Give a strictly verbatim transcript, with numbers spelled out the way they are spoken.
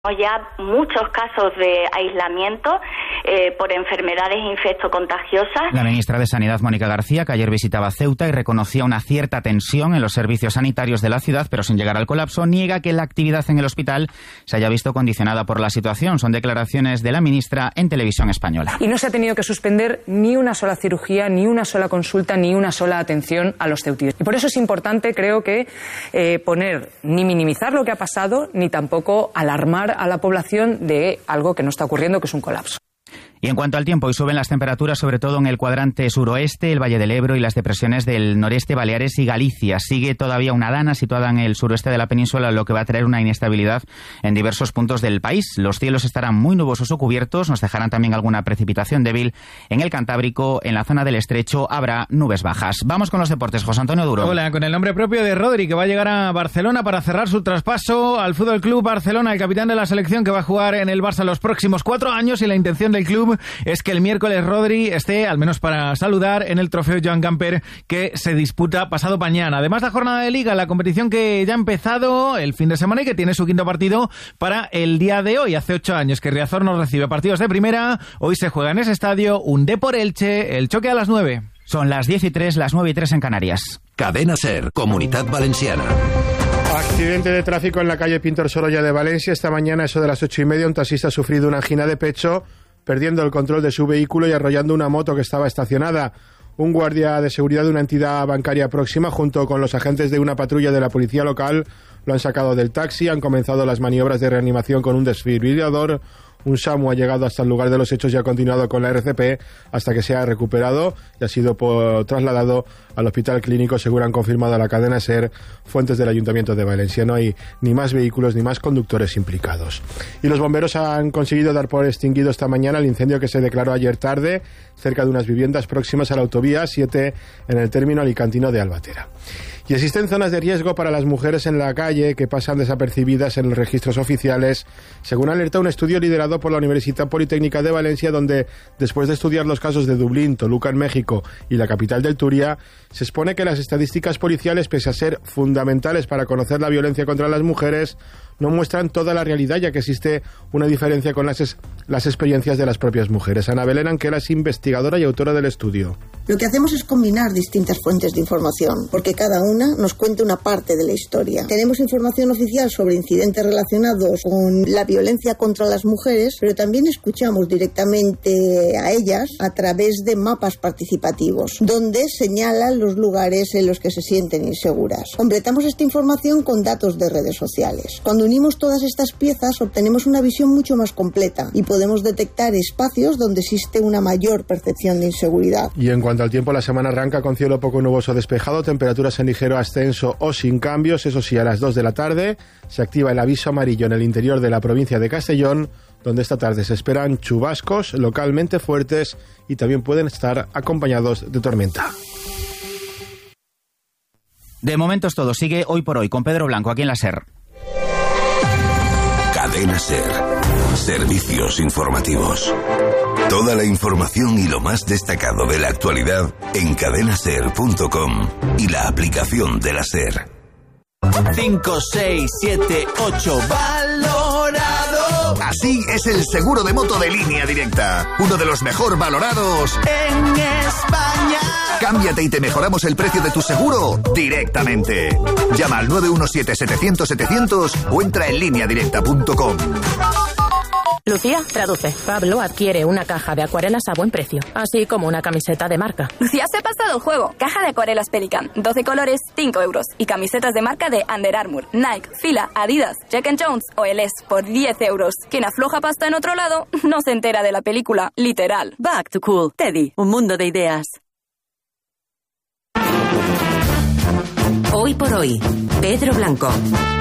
Ya muchos casos de aislamiento eh, por enfermedades infectocontagiosas. La ministra de Sanidad, Mónica García, que ayer visitaba Ceuta y reconocía una cierta tensión en los servicios sanitarios de la ciudad, pero sin llegar al colapso, niega que la actividad en el hospital se haya visto condicionada por la situación. Son declaraciones de la ministra en Televisión Española. Y no se ha tenido que suspender ni una sola cirugía, ni una sola consulta, ni una sola atención a los ceutíes. Y por eso es importante, creo que, eh, poner, ni minimizar lo que ha pasado, ni tampoco alarmar a la población de algo que no está ocurriendo, que es un colapso. Y en cuanto al tiempo, hoy suben las temperaturas, sobre todo en el cuadrante suroeste, el Valle del Ebro y las depresiones del noreste, Baleares y Galicia. Sigue todavía una dana situada en el suroeste de la península, lo que va a traer una inestabilidad en diversos puntos del país. Los cielos estarán muy nubosos o cubiertos, nos dejarán también alguna precipitación débil. En el Cantábrico, en la zona del Estrecho, habrá nubes bajas. Vamos con los deportes. José Antonio Duro. Hola, con el nombre propio de Rodri, que va a llegar a Barcelona para cerrar su traspaso al Fútbol Club Barcelona, el capitán de la selección que va a jugar en el Barça los próximos cuatro años, y la intención del club es que el miércoles Rodri esté, al menos para saludar, en el trofeo Joan Gamper que se disputa pasado mañana. Además, la jornada de Liga, la competición que ya ha empezado el fin de semana y que tiene su quinto partido para el día de hoy. Hace ocho años que Riazor no recibe partidos de primera. Hoy se juega en ese estadio un Depor Elche, el choque a las nueve. Son las diez y tres, las nueve y tres en Canarias. Cadena SER, Comunitat Valenciana. Accidente de tráfico en la calle Pintor Sorolla de Valencia. Esta mañana, eso de las ocho y media, un taxista ha sufrido una angina de pecho, perdiendo el control de su vehículo y arrollando una moto que estaba estacionada. Un guardia de seguridad de una entidad bancaria próxima, junto con los agentes de una patrulla de la policía local, lo han sacado del taxi. Han comenzado las maniobras de reanimación con un desfibrilador. Un SAMU ha llegado hasta el lugar de los hechos y ha continuado con la R C P hasta que se ha recuperado y ha sido por, trasladado al hospital clínico, según han confirmado a la cadena SER fuentes del Ayuntamiento de Valencia. No hay ni más vehículos ni más conductores implicados. Y los bomberos han conseguido dar por extinguido esta mañana el incendio que se declaró ayer tarde cerca de unas viviendas próximas a la autovía siete en el término alicantino de Albatera. Y existen zonas de riesgo para las mujeres en la calle que pasan desapercibidas en los registros oficiales, según alerta un estudio liderado por la Universidad Politécnica de Valencia, donde, después de estudiar los casos de Dublín, Toluca en México y la capital del Turia, se expone que las estadísticas policiales, pese a ser fundamentales para conocer la violencia contra las mujeres, no muestran toda la realidad, ya que existe una diferencia con las, es, las experiencias de las propias mujeres. Ana Belén Anquela es investigadora y autora del estudio. Lo que hacemos es combinar distintas fuentes de información, porque cada una nos cuenta una parte de la historia. Tenemos información oficial sobre incidentes relacionados con la violencia contra las mujeres, pero también escuchamos directamente a ellas a través de mapas participativos, donde señalan los lugares en los que se sienten inseguras. Completamos esta información con datos de redes sociales. Cuando unimos todas estas piezas, obtenemos una visión mucho más completa y podemos detectar espacios donde existe una mayor percepción de inseguridad. Y en cuanto al tiempo, la semana arranca con cielo poco nuboso despejado, temperaturas en ligero ascenso o sin cambios. Eso sí, a las dos de la tarde se activa el aviso amarillo en el interior de la provincia de Castellón, donde esta tarde se esperan chubascos localmente fuertes y también pueden estar acompañados de tormenta. De momento es todo. Sigue Hoy por Hoy con Pedro Blanco aquí en la SER. Cadena SER. Servicios informativos. Toda la información y lo más destacado de la actualidad en cadena ser punto com y la aplicación de la SER. cinco, seis, siete, ocho, valorado. Así es el seguro de moto de Línea Directa, uno de los mejor valorados en España. Cámbiate y te mejoramos el precio de tu seguro directamente. Llama al nueve uno siete, setecientos, setecientos o entra en línea directa punto com. Lucía, traduce. Pablo adquiere una caja de acuarelas a buen precio, así como una camiseta de marca. Lucía se ha pasado el juego. Caja de acuarelas Pelican, doce colores, cinco euros. Y camisetas de marca de Under Armour, Nike, Fila, Adidas, Jack and Jones o El Es por diez euros. Quien afloja pasta en otro lado no se entera de la película, literal. Back to Cool, Teddy, un mundo de ideas. Hoy por Hoy, Pedro Blanco.